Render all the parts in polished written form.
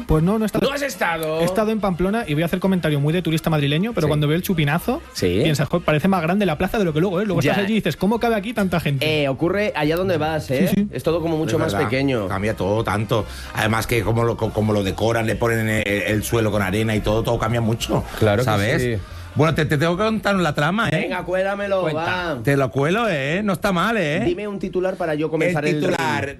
Pues no he estado. ¿No has estado? He estado en Pamplona y voy a hacer comentario muy de turista madrileño, pero cuando veo el chupinazo, piensas, joder, parece más grande la plaza de lo que luego es. Luego estás allí y dices, ¿cómo cabe aquí tanta gente? Ocurre allá donde vas, ¿eh? Sí. Es todo como mucho más pequeño. Cambia todo tanto. Además que como lo decoran, le ponen el suelo con arena y todo cambia mucho. Claro que ¿sabes? sí. Bueno, te tengo que contar la trama, ¿eh? Venga, cuélamelo, va. Te lo cuelo, ¿eh? No está mal, ¿eh? Dime un titular para yo comenzar el titular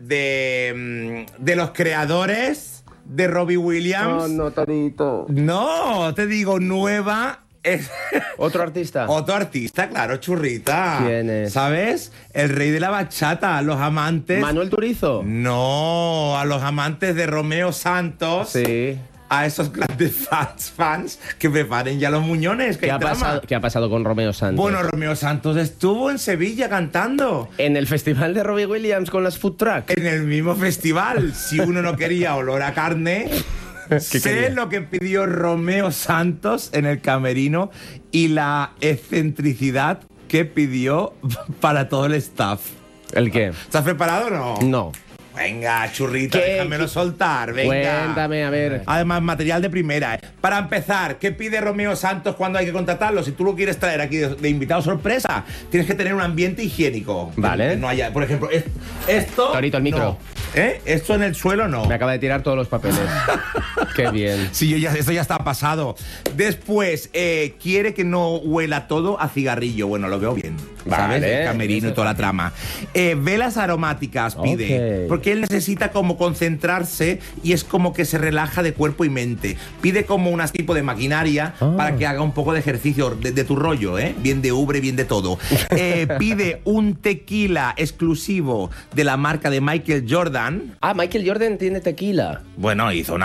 de los creadores de Robbie Williams. No, Torito. No, te digo, nueva... ¿Otro artista? Otro artista, claro, churrita. ¿Quién es? ¿Sabes? El rey de la bachata, los amantes... ¿Manuel Turizo? No, a los amantes de Romeo Santos. Sí. A esos grandes fans que preparen ya los muñones. ¿Qué ha pasado con Romeo Santos? Bueno, Romeo Santos estuvo en Sevilla cantando. ¿En el festival de Robbie Williams con las food truck? En el mismo festival. Si uno no quería olor a carne... Sé lo que pidió Romeo Santos en el camerino y la excentricidad que pidió para todo el staff. ¿El qué? ¿Estás preparado o no? No. Venga, churrita, déjamelo soltar, venga. Cuéntame, a ver. Además, material de primera. Para empezar, ¿qué pide Romeo Santos cuando hay que contratarlo? Si tú lo quieres traer aquí de invitado sorpresa, tienes que tener un ambiente higiénico. Vale. Que no haya, por ejemplo, esto... Torito, el micro. No. Esto en el suelo no. Me acaba de tirar todos los papeles. Qué bien. Sí, esto ya está pasado. Después, quiere que no huela todo a cigarrillo. Bueno, lo veo bien. ¿Sabes? Vale. El camerino y toda la trama. Velas aromáticas pide. Ok. Porque él necesita como concentrarse y es como que se relaja de cuerpo y mente. Pide como un tipo de maquinaria para que haga un poco de ejercicio de tu rollo, ¿eh? Bien de ubre, bien de todo. Pide un tequila exclusivo de la marca de Michael Jordan. Ah, Michael Jordan tiene tequila. Bueno, hizo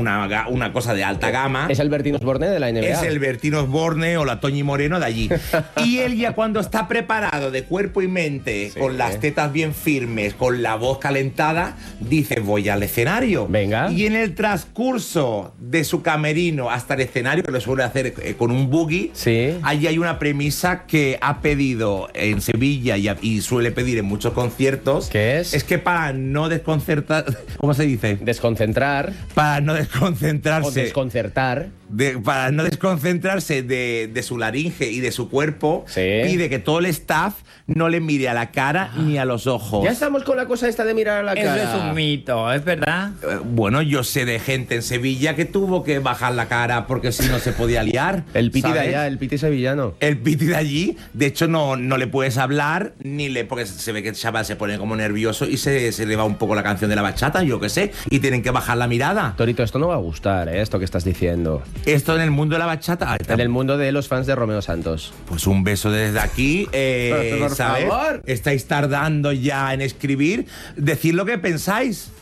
una cosa de alta gama. Es el Bertín Osborne de la NBA. Es el Bertín Osborne o la Toñi Moreno de allí. Y él ya cuando está preparado de cuerpo y mente, con las tetas bien firmes, con la voz calentada, dice, voy al escenario. Venga. Y en el transcurso de su camerino hasta el escenario, que lo suele hacer con un buggy, allí hay una premisa que ha pedido en Sevilla y suele pedir en muchos conciertos. ¿Qué es? Es que para no desconcertar... ¿Cómo se dice? Desconcentrar. Para no desconcentrarse. O desconcertar. Para no desconcentrarse de su laringe y de su cuerpo, pide que todo el staff no le mire a la cara ni a los ojos. Ya estamos con la cosa esta de mirar a la cara. Eso es un mito, ¿es verdad? Bueno, yo sé de gente en Sevilla que tuvo que bajar la cara porque si no se podía liar. El piti ¿sabes? de allá, el piti sevillano. El piti de allí, de hecho no le puedes hablar porque se ve que el chaval se pone como nervioso y se le va un poco la canción de la bachata, yo qué sé, y tienen que bajar la mirada. Torito, esto no va a gustar, esto que estás diciendo. Esto en el mundo de la bachata. En el mundo de los fans de Romeo Santos. Pues un beso desde aquí. Por ¿sabes? favor. Estáis tardando ya en escribir. Decid lo que pensáis.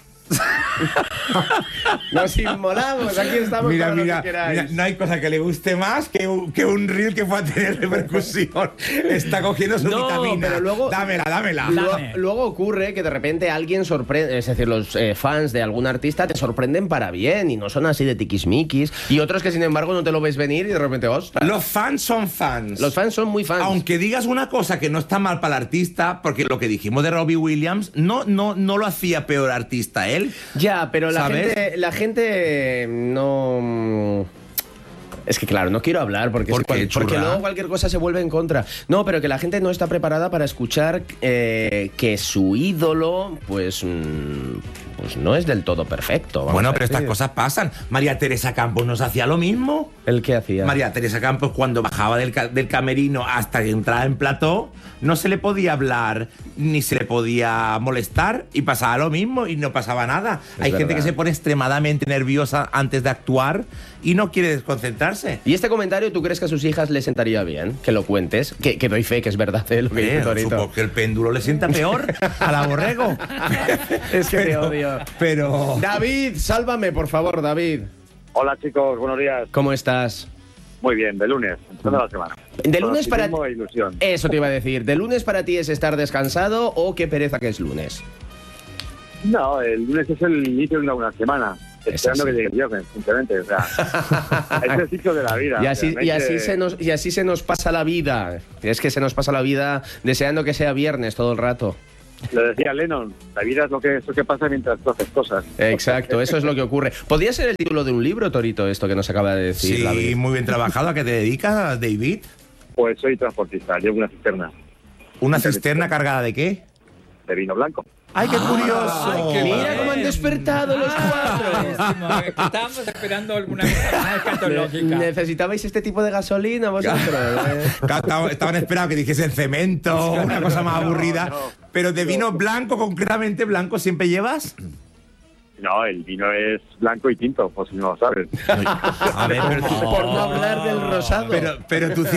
Nos inmolamos, aquí estamos para lo que queráis. Mira, no hay cosa que le guste más que un reel que pueda tener repercusión. Está cogiendo su vitamina. Pero luego, dámela. Luego ocurre que de repente alguien sorprende, es decir, los fans de algún artista te sorprenden para bien y no son así de tiquismiquis. Y otros que sin embargo no te lo ves venir y de repente, ostras. Los fans son fans. Los fans son muy fans. Aunque digas una cosa que no está mal para el artista, porque lo que dijimos de Robbie Williams no lo hacía peor artista él. Ya, pero la gente no... Es que claro, no quiero hablar porque luego cualquier cosa se vuelve en contra. No, pero que la gente no está preparada para escuchar que su ídolo, pues no es del todo perfecto. Bueno, pero estas cosas pasan. María Teresa Campos nos hacía lo mismo. ¿El qué hacía? María Teresa Campos, cuando bajaba del camerino hasta que entraba en plató, no se le podía hablar ni se le podía molestar y pasaba lo mismo y no pasaba nada. Hay gente que se pone extremadamente nerviosa antes de actuar y no quiere desconcentrarse. ¿Y este comentario tú crees que a sus hijas le sentaría bien? Que lo cuentes, que doy fe que es verdad lo que dice Torito. Supongo que el péndulo le sienta peor a la borrego. Es que te odio. Pero... David, sálvame, por favor, David. Hola chicos, buenos días. ¿Cómo estás? Muy bien, de lunes, empezando la semana. De lunes para ti. Ilusión. Eso te iba a decir. ¿De lunes para ti es estar descansado o qué pereza que es lunes? No, el lunes es el inicio de una semana. Esperando que llegue el viernes, simplemente. O sea, es el ciclo de la vida. Y así se nos pasa la vida. Es que se nos pasa la vida deseando que sea viernes todo el rato. Lo decía Lennon, la vida es lo que pasa mientras tú haces cosas. Exacto, eso es lo que ocurre. ¿Podría ser el título de un libro, Torito, esto que nos acaba de decir? Sí, David? Muy bien trabajado. ¿A qué te dedicas, David? Pues soy transportista, llevo una cisterna. ¿Una cisterna cargada de qué? De vino blanco. ¡Ay, qué curioso! Ay, qué mira cómo han despertado los cuatro. Estábamos esperando alguna cosa más escatológica. ¿Necesitabais este tipo de gasolina vosotros? Estaban esperando que dijesen cemento, una cosa más aburrida. Pero de vino blanco, concretamente blanco, ¿siempre llevas? No, el vino es blanco y tinto, por si no lo sabes. A ver, Por no hablar del rosado. Pero tu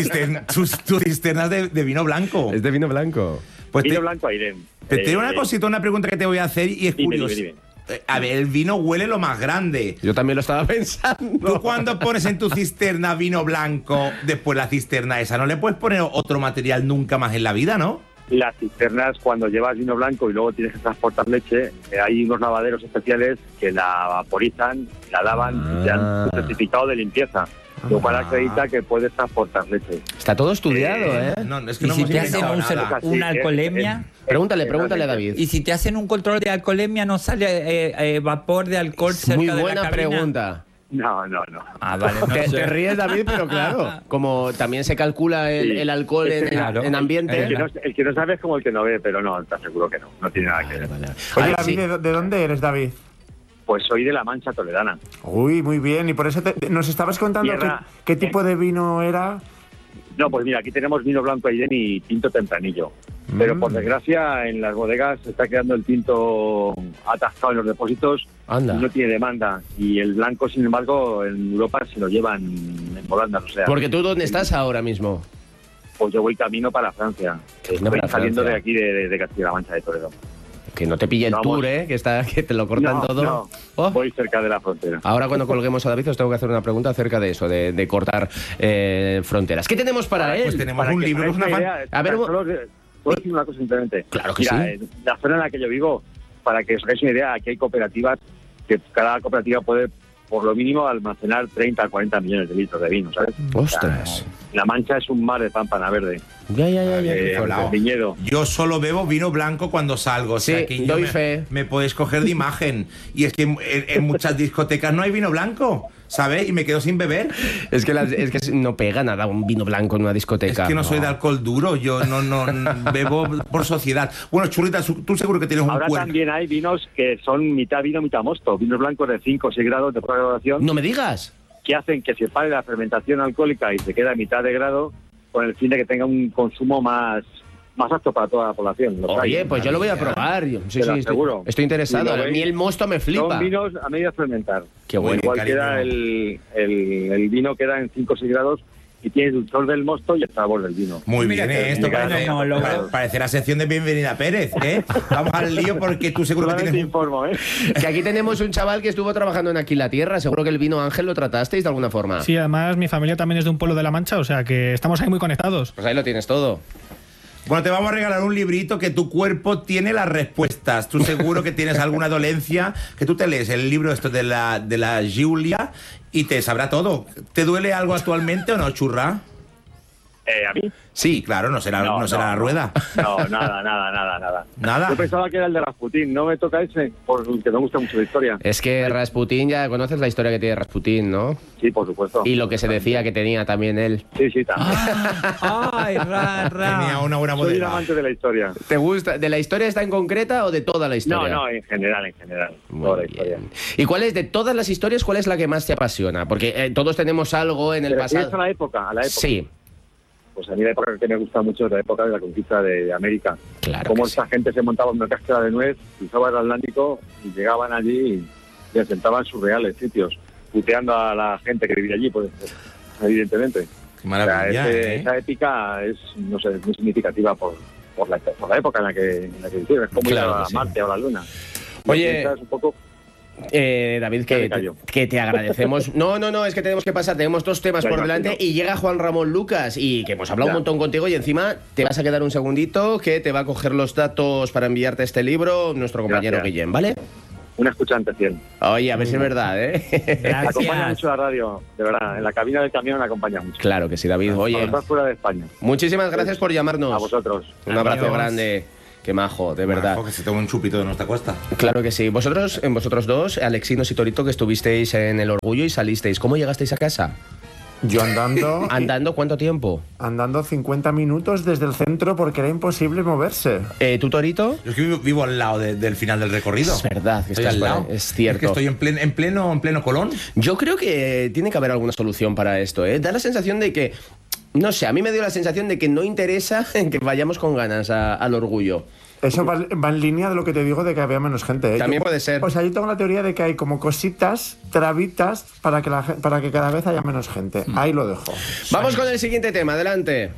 cisterna es de vino blanco. Es de vino blanco. Pues Vino blanco Airén. te tengo una cosita, una pregunta que te voy a hacer y es curiosa. Dime. A ver, el vino huele lo más grande. Yo también lo estaba pensando. Tú cuando pones en tu cisterna vino blanco, después la cisterna esa, ¿no le puedes poner otro material nunca más en la vida, no? Las cisternas, cuando llevas vino blanco y luego tienes que transportar leche, hay unos lavaderos especiales que la vaporizan, la lavan y te dan un certificado de limpieza. Lo cual acredita que puedes transportar leche. Está todo estudiado, ¿eh? No, es que ¿Y no si hemos te hacen inventado nada. una alcoholemia? Pregúntale a David. ¿Y si te hacen un control de alcoholemia no sale vapor de alcohol cerca Muy de la buena cabina? pregunta. No. Ah, vale. No sé. Te ríes, David, pero claro, como también se calcula el alcohol en ambiente. El que no sabe es como el que no ve, pero no, te aseguro que no tiene nada que ver. Oye, David, ¿de dónde eres, David? Pues soy de La Mancha toledana. Uy, muy bien. Y por eso nos estabas contando qué tipo de vino era. No, pues mira, aquí tenemos vino blanco Airén y tinto tempranillo. Pero por desgracia en las bodegas se está quedando el tinto atascado en los depósitos. Anda. Y no tiene demanda. Y el blanco, sin embargo, en Europa se lo llevan en volandas. O sea, Porque tú, ¿dónde estás ahora mismo? pues yo voy camino para Francia. Camino Estoy para saliendo Francia. de aquí, de Castilla-La Mancha, de Toledo. Que no te pille el Vamos. tour, que te lo cortan todo. No, Oh. voy cerca de la frontera. Ahora cuando colguemos a David os tengo que hacer una pregunta acerca de eso, de cortar fronteras. ¿Qué tenemos para él? Pues tenemos Para un que libro, os es una hagáis fan- una idea, A ver, solo puedo decir una cosa simplemente. Claro que Mira, sí. en la zona en la que yo vivo, para que os hagáis una idea, aquí hay cooperativas que cada cooperativa puede, por lo mínimo, almacenar 30 a 40 millones de litros de vino, ¿sabes? Ostras. La Mancha es un mar de pámpana verde. Ya. El viñedo. Yo solo bebo vino blanco cuando salgo. O sea, Sí, que yo doy me, fe. me podéis coger de imagen. Y es que en muchas discotecas no hay vino blanco, ¿sabes? Y me quedo sin beber. Es que no pega nada un vino blanco en una discoteca. Es que no soy de alcohol duro, yo no bebo por sociedad. Bueno, Churrita, tú seguro que tienes un Ahora cuerpo. también hay vinos que son mitad vino, mitad mosto. Vinos blancos de 5 o 6 grados de graduación No me digas. que hacen que se pare la fermentación alcohólica y se queda a mitad de grado con el fin de que tenga un consumo más apto para toda la población. Los Oye, hay. pues yo lo voy a probar. Sí, Te lo estoy aseguro. interesado. Y lo A mí veis. el mosto me flipa. Son vinos a medio fermentar. Qué bueno, Igual cariño. queda el vino queda en 5 o 6 grados y tiene el dulzor del mosto y el sabor del vino. Muy Mira bien, que esto mira, parece, no, lo- parece la sección de Bienvenida Pérez, ¿eh? Vamos al lío porque tú seguro que Solamente tienes... informo, ¿eh? Que aquí tenemos un chaval que estuvo trabajando en Aquí la Tierra. Seguro que el vino Ángel lo tratasteis de alguna forma. Sí, además mi familia también es de un pueblo de La Mancha, o sea que estamos ahí muy conectados. Pues ahí lo tienes todo. Bueno, te vamos a regalar un librito que tu cuerpo tiene las respuestas. Tú seguro que tienes alguna dolencia, que tú te lees el libro esto de la Giulia y te sabrá todo. ¿Te duele algo actualmente o no, churra? ¿A mí? Sí, claro, no será la rueda. No, nada. Nada. Yo pensaba que era el de Rasputín, no me toca ese, porque me gusta mucho la historia. Es que Rasputín, ya conoces la historia que tiene Rasputín, ¿no? Sí, por supuesto. Y lo que se decía que tenía también él. Sí, también. Ay, Tenía una buena Soy un bodega. amante de la historia. ¿Te gusta? ¿De la historia está en concreta o de toda la historia? No, en general. Muy Toda la bien. historia. ¿Y cuál es, de todas las historias, cuál es la que más te apasiona? Porque todos tenemos algo en el ¿Te refieres pasado. a la época? Sí, Pues a mí la época que me gusta mucho es la época de la conquista de América. claro. Cómo que sí. esta gente se montaba en una cáscara de nuez, cruzaba el Atlántico y llegaban allí y asentaban sus reales sitios, puteando a la gente que vivía allí, pues evidentemente. Qué maravilla, Esa épica es, no sé, muy significativa por la época en la que vivieron. Es como Claro ir a que sí. Marte o a la Luna. Oye, Es un poco... David, Ya me callo. que te agradecemos. No, es que tenemos que pasar. Tenemos dos temas Ya por imagino. delante y llega Juan Ramón Lucas y que hemos hablado Ya. un montón contigo y encima te vas a quedar un segundito que te va a coger los datos para enviarte este libro nuestro compañero Gracias. Guillem, ¿vale? Un escuchante 100. Oye, a ver si es verdad, ¿eh? Acompaña Gracias. mucho la radio, de verdad. En la cabina del camión me acompaña mucho. Claro que sí, David. Cuando Oye, estás fuera de España. muchísimas gracias por llamarnos. A vosotros. Un abrazo Adiós. grande. Qué majo, de verdad. Majo, que se toma un chupito de nuestra costa. Claro que sí. Vosotros dos, Alexinos y Torito, que estuvisteis en El Orgullo y salisteis, ¿cómo llegasteis a casa? Yo andando... ¿Andando cuánto tiempo? Andando 50 minutos desde el centro porque era imposible moverse. ¿Tú, Torito? Yo es que vivo al lado del final del recorrido. Es verdad, que estás al lado. Es cierto. Es que estoy en pleno Colón. Yo creo que tiene que haber alguna solución para esto, ¿eh? Da la sensación de que... No sé, a mí me dio la sensación de que no interesa que vayamos con ganas al Orgullo. Eso va en línea de lo que te digo de que había menos gente, ¿eh? También puede ser. O sea, yo tengo la teoría de que hay como cositas, trabitas, para que cada vez haya menos gente. Ahí lo dejo. Vamos con el siguiente tema, adelante.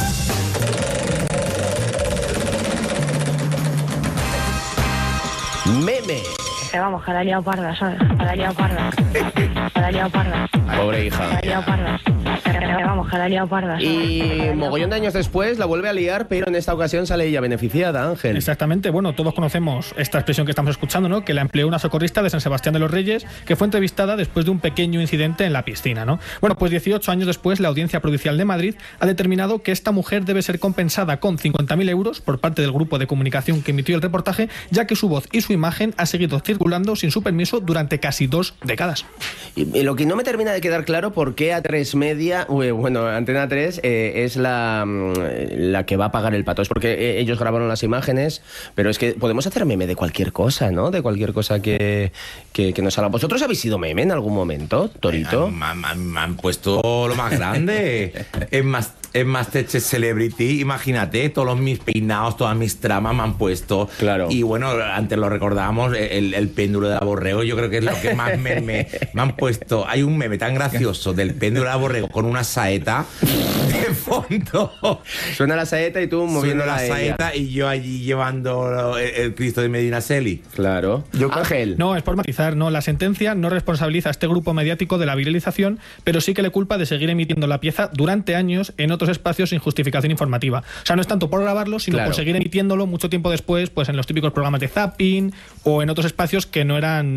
Meme. Vamos, que la ha liado parda, ¿sabes? Que la ha liado parda. Que la ha liado parda. Pobre hija. Que la ha liado parda. Vamos, que la ha liado parda, ¿sabes? Y mogollón de años después la vuelve a liar, pero en esta ocasión sale ella beneficiada, Ángel. Exactamente. Bueno, todos conocemos esta expresión que estamos escuchando, ¿no? Que la empleó una socorrista de San Sebastián de los Reyes, que fue entrevistada después de un pequeño incidente en la piscina, ¿no? Bueno, pues 18 años después, la Audiencia Provincial de Madrid ha determinado que esta mujer debe ser compensada con 50.000 euros por parte del grupo de comunicación que emitió el reportaje, ya que su voz y su imagen ha seguido circulando sin su permiso durante casi 2 décadas. Y lo que no me termina de quedar claro por qué A3 Media, bueno, Antena 3 es la que va a pagar el pato. Es porque ellos grabaron las imágenes, pero es que podemos hacer meme de cualquier cosa, ¿no? De cualquier cosa que nos salga. ¿Vosotros habéis sido meme en algún momento, Torito? Me han puesto lo más grande. Es Masterchef Celebrity, imagínate, todos mis peinados, todas mis tramas me han puesto. Claro. Y bueno, antes lo recordábamos, el péndulo de la Borrego, yo creo que es lo que más me han puesto. Hay un meme tan gracioso del péndulo de la Borrego con una saeta de fondo. Suena la saeta y tú moviendo la saeta y yo allí llevando el Cristo de Medinaceli. Claro. Ángel. No, es por matizar, no. La sentencia no responsabiliza a este grupo mediático de la viralización, pero sí que le culpa de seguir emitiendo la pieza durante años en otros espacios sin justificación informativa. O sea, no es tanto por grabarlo, sino por seguir emitiéndolo mucho tiempo después, pues en los típicos programas de zapping o en otros espacios que no eran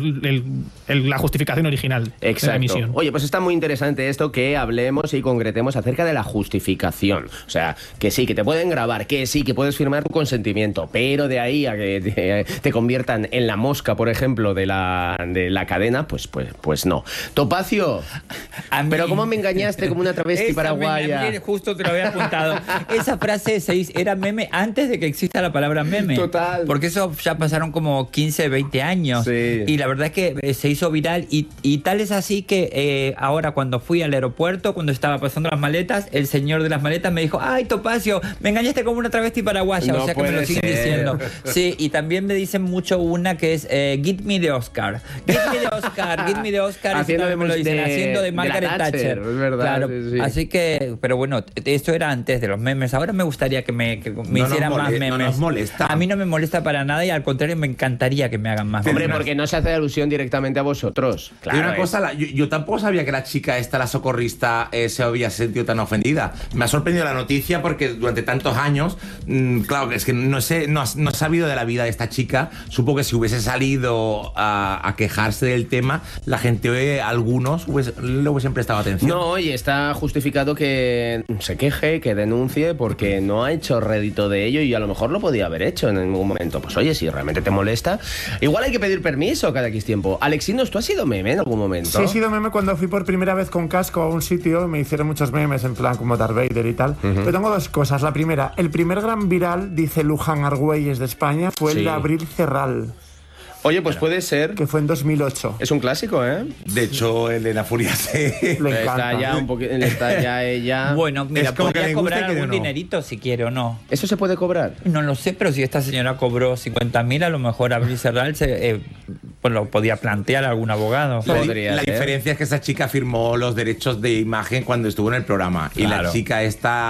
la justificación original de la emisión. Oye, pues está muy interesante esto, que hablemos y concretemos acerca de la justificación. O sea, que sí, que te pueden grabar, que sí, que puedes firmar tu consentimiento, pero de ahí a que te conviertan en la mosca, por ejemplo, de la cadena, pues no. Topacio, pero ¿cómo me engañaste como una travesti paraguaya? Justo te lo había apuntado. Esa frase era meme antes de que exista la palabra meme. Total. Porque eso ya pasaron como 15, 20 años. Sí. Y la verdad es que se hizo viral. Y tal es así que ahora cuando fui al aeropuerto, cuando estaba pasando las maletas, el señor de las maletas me dijo: ¡ay, Topacio, me engañaste como una travesti paraguaya! No, o sea que me lo siguen diciendo. Sí, y también me dicen mucho una que es Get me the Oscar. Get me the Oscar, get me the Oscar. Haciendo de Margaret Thatcher. Es verdad. Claro, sí. así que, pero bueno, esto era antes de los memes. Ahora me gustaría que me hicieran más memes. No nos molesta. A mí no me molesta para nada y al contrario me encantaría que me hagan más Hombre, memes. porque no se hace alusión directamente a vosotros. Claro, y una cosa, yo tampoco sabía que la chica esta, la socorrista, se había sentido tan ofendida. Me ha sorprendido la noticia porque durante tantos años, claro, es que no he sabido de la vida de esta chica. Supongo que si hubiese salido a quejarse del tema, la gente, algunos, le hubiesen prestado atención. No, y está justificado que se queje, que denuncie, porque no ha hecho rédito de ello y a lo mejor lo podía haber hecho en algún momento. Pues oye, si realmente te molesta, igual hay que pedir permiso cada X tiempo. Alexinos, ¿tú has sido meme en algún momento? Sí, he sido meme cuando fui por primera vez con casco a un sitio. Me hicieron muchos memes en plan como Darth Vader y tal. Pero tengo dos cosas. La primera, el primer gran viral, dice Luján Argüelles de España, fue el de Abril Cerral. Oye, pues puede ser. Que fue en 2008. Es un clásico, ¿eh? De hecho, Elena Furiase le encanta. Está ya ella. Bueno, mira, es como podría que cobrar algún no. dinerito si quiere o no. ¿Eso se puede cobrar? No lo sé, pero si esta señora cobró 50.000, a lo mejor Abril Serral pues lo podía plantear a algún abogado. La diferencia es que esa chica firmó los derechos de imagen cuando estuvo en el programa. Claro. Y la chica esta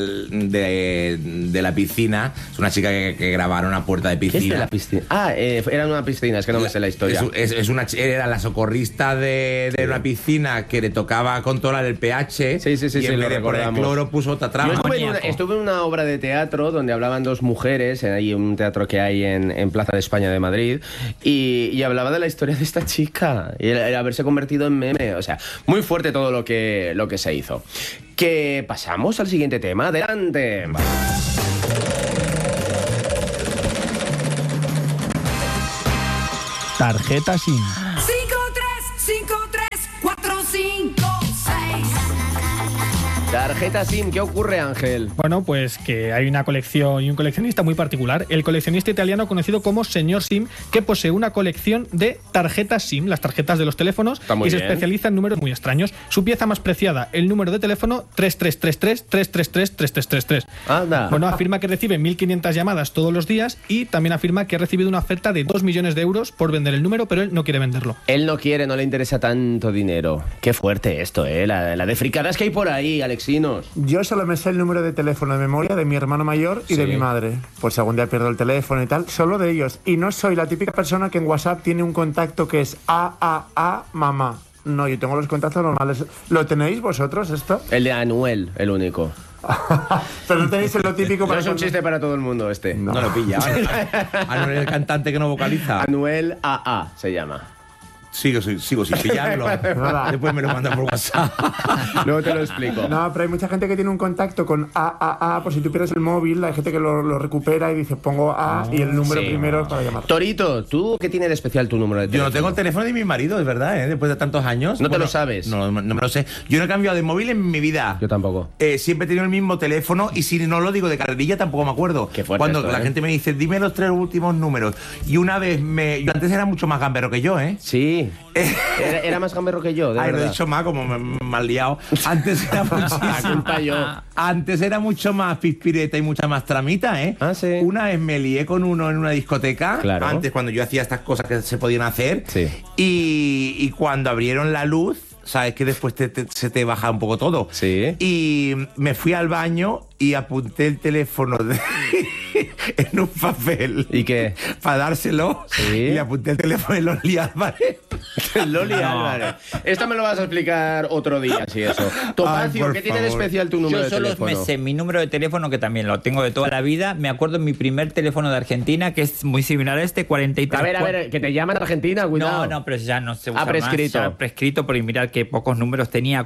de la piscina es una chica que grabaron a puerta de piscina. ¿Qué es de la piscina? Era una piscina. Es que no me sé la historia. Era la socorrista de una piscina que le tocaba controlar el pH. Sí, y en vez de poner el cloro puso otra trama. Yo estuve en una obra de teatro donde hablaban dos mujeres, ahí un teatro que hay en Plaza de España de Madrid, y hablaba de la historia de esta chica y el haberse convertido en meme. O sea, muy fuerte todo lo que se hizo. Que pasamos al siguiente tema. Adelante. tarjeta SIM. 53534556. Tarjeta SIM, ¿qué ocurre, Ángel? Bueno, pues que hay una colección y un coleccionista muy particular, el coleccionista italiano conocido como Señor SIM, que posee una colección de tarjetas SIM, las tarjetas de los teléfonos, y se especializa en números muy extraños. Su pieza más preciada, el número de teléfono 3333-333-3333. Anda. Bueno, afirma que recibe 1.500 llamadas todos los días y también afirma que ha recibido una oferta de 2 millones de euros por vender el número, pero él no quiere venderlo. Él no quiere, no le interesa tanto dinero. Qué fuerte esto, la de fricadas que hay por ahí, Alexinos. Yo solo me sé el número de teléfono de memoria de mi hermano mayor y de mi madre. Pues si algún día pierdo el teléfono y tal, solo de ellos. Y no soy la típica persona que en WhatsApp tiene un contacto que es AAA mamá. No, yo tengo los contactos normales. ¿Lo tenéis vosotros esto? El de Anuel, el único. Pero no tenéis lo típico para... No es un chiste para todo el mundo este. No lo pilla. Anuel, el cantante que no vocaliza. Anuel AA se llama. Sigo sin pillarlo. Después me lo mandan por WhatsApp. Luego te lo explico. No, pero hay mucha gente que tiene un contacto con AAA, por si tú pierdes el móvil, hay gente que lo recupera y dice pongo A y el número primero para llamar. Torito, ¿tú qué tiene de especial tu número de teléfono? Yo no tengo el teléfono de mi marido, es verdad, después de tantos años. ¿No te lo sabes? No me lo sé. Yo no he cambiado de móvil en mi vida. Yo tampoco. Siempre he tenido el mismo teléfono y si no lo digo de carrerilla tampoco me acuerdo. Qué fuerte Cuando esto, la gente me dice, dime los 3 últimos números. Y una vez yo antes era mucho más gamberro que yo, ¿eh? Sí. Era más gamberro que yo, de verdad. Lo he dicho más, como me has liado. Antes era Antes era mucho más pispireta y mucha más tramita, ¿eh? Ah, sí. Una vez me lié con uno en una discoteca. Claro. Antes, cuando yo hacía estas cosas que se podían hacer. Sí. Y cuando abrieron la luz, sabes que después se te baja un poco todo. Sí. Y me fui al baño y apunté el teléfono en un papel. ¿Y qué? Para dárselo. Sí. Y le apunté el teléfono de Loli Álvarez. Loli Álvarez. Esto me lo vas a explicar otro día, si eso. Topacio, ¿qué tiene de especial tu número de teléfono? Yo solo me sé mi número de teléfono, que también lo tengo de toda la vida. Me acuerdo de mi primer teléfono de Argentina, que es muy similar a este, 43. A ver, que te llaman a Argentina, cuidado. No, pero ya no se usa prescrito. más. Ya prescrito, porque mirad que pocos números tenía.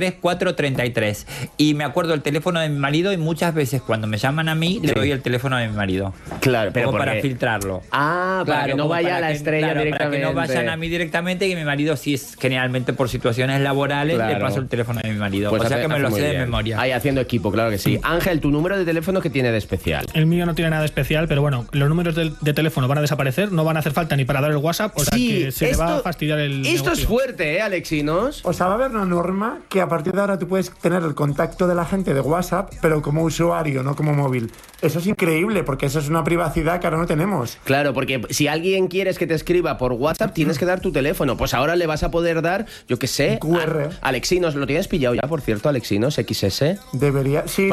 43433. Y me acuerdo el teléfono de mi marido y muchas veces cuando me llaman a mí, le doy el teléfono de mi marido. Claro, pero como para filtrarlo. Ah, para que no vaya a la estrella directamente. Para que no vayan a mí directamente, que mi marido sí es generalmente por situaciones laborales, le paso el teléfono de mi marido. Pues o sea que me lo sé de memoria. Ahí haciendo equipo, claro que sí. Ángel, ¿tu número de teléfono qué tiene de especial? El mío no tiene nada de especial, pero bueno, los números de teléfono van a desaparecer, no van a hacer falta ni para dar el WhatsApp, o sea que se le va a fastidiar el Esto negocio. es fuerte, Alexinos? O sea, va a haber una norma que a partir de ahora tú puedes tener el contacto de la gente de WhatsApp, pero como usuario, no como móvil. Eso es increíble, porque eso es una privacidad que ahora no tenemos. Claro, porque si alguien quieres que te escriba por WhatsApp, tienes que dar tu teléfono. Pues ahora le vas a poder dar, yo qué sé, QR. Alexinos. ¿Lo tienes pillado ya, por cierto, Alexinos XS? Debería. Sí,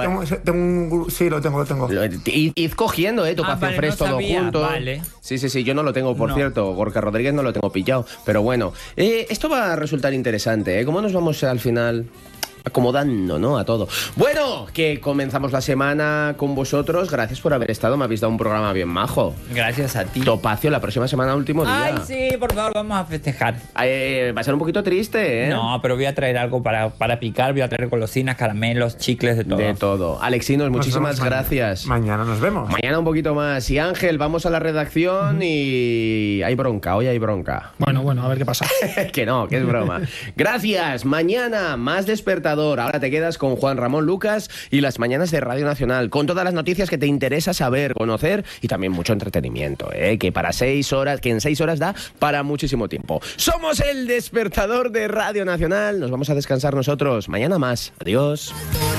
sí, lo tengo. Id cogiendo, Topacio vale, Fresh no todo sabía, junto. vale. Sí, yo no lo tengo, por cierto. Gorka Rodríguez no lo tengo pillado. Pero bueno, esto va a resultar interesante, ¿Cómo nos vamos al final acomodando, ¿no? A todo. Bueno, que comenzamos la semana con vosotros. Gracias por haber estado. Me habéis dado un programa bien majo. Gracias a ti. Topacio, la próxima semana, último día. Ay, sí, por favor, vamos a festejar. Va a ser un poquito triste, No, pero voy a traer algo para picar, voy a traer golosinas, caramelos, chicles, de todo. De todo. Alexinos, muchísimas gracias. Mañana nos vemos. Mañana un poquito más. Y Ángel, vamos a la redacción y hay bronca, hoy hay bronca. Bueno, a ver qué pasa. Que no, que es broma. Gracias. Mañana, más Despertador. Ahora te quedas con Juan Ramón Lucas y las mañanas de Radio Nacional, con todas las noticias que te interesa saber, conocer y también mucho entretenimiento, que para 6 horas, que en 6 horas da para muchísimo tiempo. Somos el Despertador de Radio Nacional. Nos vamos a descansar nosotros. Mañana más. Adiós.